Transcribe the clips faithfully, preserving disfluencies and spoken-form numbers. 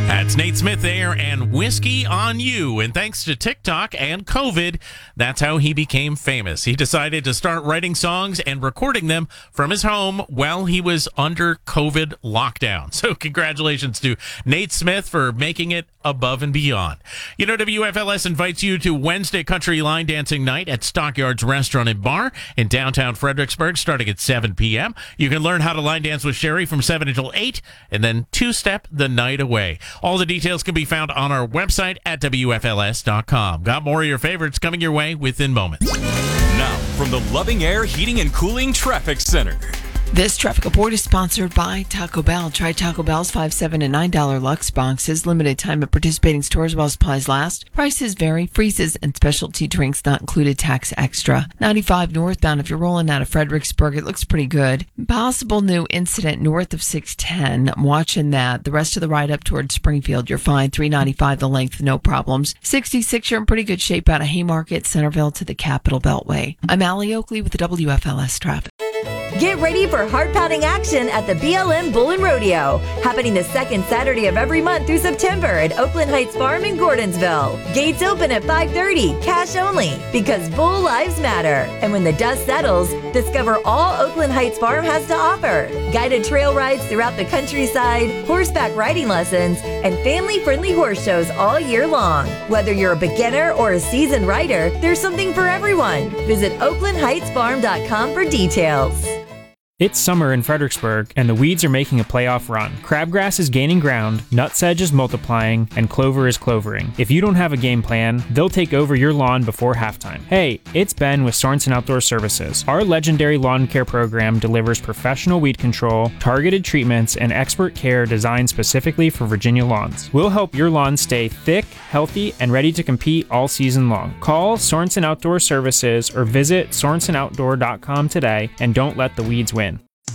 That's Nate Smith there and Whiskey on You. And thanks to TikTok and COVID, that's how he became famous. He decided to start writing songs and recording them from his home while he was under COVID lockdown. So congratulations to Nate Smith for making it above and beyond. You know, W F L S invites you to Wednesday Country Line Dancing Night at Stockyards Restaurant and Bar in downtown Fredericksburg starting at seven p.m. You can learn how to line dance with Sherry from seven until eight and then two-step the night away. All the details can be found on our website at W F L S dot com. Got more of your favorites coming your way within moments. Now, from the Loving Air Heating and Cooling Traffic Center. This traffic report is sponsored by Taco Bell. Try Taco Bell's five, seven, and nine dollar Lux boxes. Limited time at participating stores while supplies last. Prices vary. Freezes and specialty drinks not included. Tax extra. ninety-five northbound. If you're rolling out of Fredericksburg, it looks pretty good. Possible new incident north of six ten. I'm watching that. The rest of the ride up towards Springfield, you're fine. three ninety-five the length, no problems. sixty-six, you're in pretty good shape out of Haymarket, Centerville to the Capitol Beltway. I'm Allie Oakley with the W F L S traffic. Get ready for heart-pounding action at the B L M Bull and Rodeo, happening the second Saturday of every month through September at Oakland Heights Farm in Gordonsville. Gates open at five thirty, cash only, because bull lives matter. And when the dust settles, discover all Oakland Heights Farm has to offer. Guided trail rides throughout the countryside, horseback riding lessons, and family-friendly horse shows all year long. Whether you're a beginner or a seasoned rider, there's something for everyone. Visit oakland heights farm dot com for details. It's summer in Fredericksburg, and the weeds are making a playoff run. Crabgrass is gaining ground, nutsedge is multiplying, and clover is clovering. If you don't have a game plan, they'll take over your lawn before halftime. Hey, it's Ben with Sorensen Outdoor Services. Our legendary lawn care program delivers professional weed control, targeted treatments, and expert care designed specifically for Virginia lawns. We'll help your lawn stay thick, healthy, and ready to compete all season long. Call Sorensen Outdoor Services or visit sorensen outdoor dot com today, and don't let the weeds win.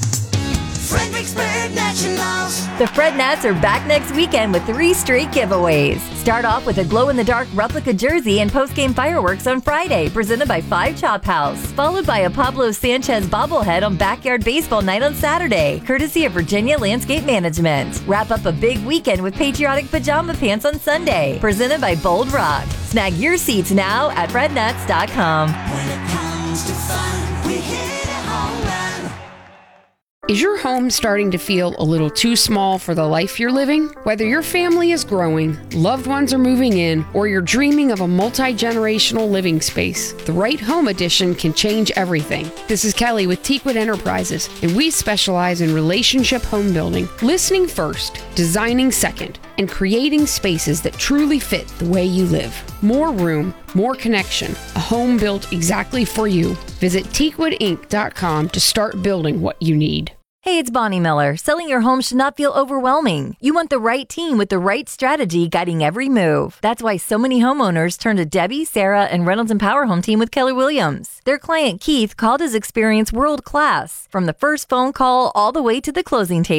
Fredericksburg Nationals. The Fred Nats are back next weekend with three straight giveaways. Start off with a glow-in-the-dark replica jersey and post-game fireworks on Friday, presented by Five Chop House, followed by a Pablo Sanchez bobblehead on Backyard Baseball Night on Saturday, courtesy of Virginia Landscape Management. Wrap up a big weekend with patriotic pajama pants on Sunday, presented by Bold Rock. Snag your seats now at fred nats dot com. When it comes to fun, we hit a home run. Is your home starting to feel a little too small for the life you're living? Whether your family is growing, loved ones are moving in, or you're dreaming of a multi-generational living space, the right home addition can change everything. This is Kelly with Teakwood Enterprises, and we specialize in relationship home building, listening first, designing second, and creating spaces that truly fit the way you live. More room, more connection, a home built exactly for you. Visit teakwood inc dot com to start building what you need. Hey, it's Bonnie Miller. Selling your home should not feel overwhelming. You want the right team with the right strategy guiding every move. That's why so many homeowners turn to Debbie, Sarah, and Reynolds and Power Home Team with Keller Williams. Their client Keith called his experience world class, from the first phone call all the way to the closing table.